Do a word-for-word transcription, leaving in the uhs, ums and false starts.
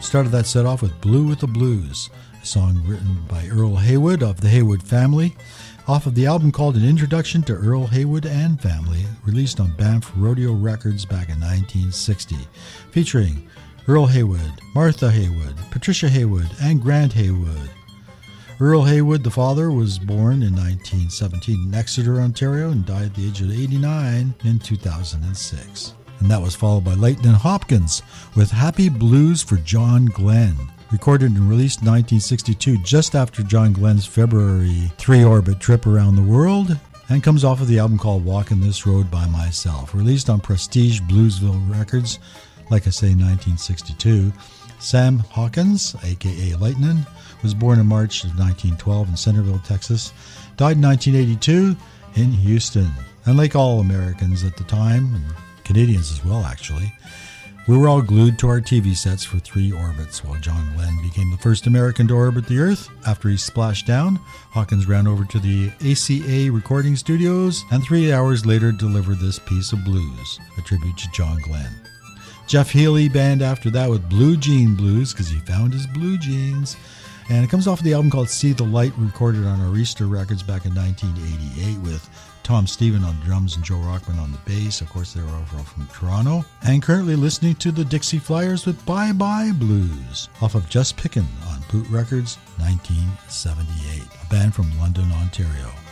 Started that set off with Blue with the Blues, a song written by Earl Haywood of the Haywood Family, off of the album called An Introduction to Earl Haywood and Family, released on Banff Rodeo Records back in nineteen sixty, featuring Earl Haywood, Martha Haywood, Patricia Haywood, and Grant Haywood. Earl Haywood, the father, was born in nineteen seventeen in Exeter, Ontario, and died at the age of eighty-nine in two thousand six. And that was followed by Leighton Hopkins with Happy Blues for John Glenn, recorded and released in nineteen sixty-two, just after John Glenn's February three-orbit trip around the world, and comes off of the album called Walking This Road by Myself, released on Prestige Bluesville Records, like I say, nineteen sixty-two. Sam Hawkins, a k a. Leighton, was born in March of nineteen twelve in Centerville, Texas, died in nineteen eighty-two in Houston. And like all Americans at the time, and Canadians as well actually, we were all glued to our T V sets for three orbits, while John Glenn became the first American to orbit the Earth. After he splashed down, Hawkins ran over to the A C A recording studios and three hours later delivered this piece of blues, a tribute to John Glenn. Jeff Healey band after that with Blue Jean Blues, because he found his blue jeans. And it comes off of the album called See the Light, recorded on Arista Records back in nineteen eighty-eight with Tom Stephen on drums and Joe Rockman on the bass. Of course, they were over from Toronto. And currently listening to the Dixie Flyers with Bye Bye Blues, off of Just Pickin' on Boot Records, nineteen seventy-eight, a band from London, Ontario.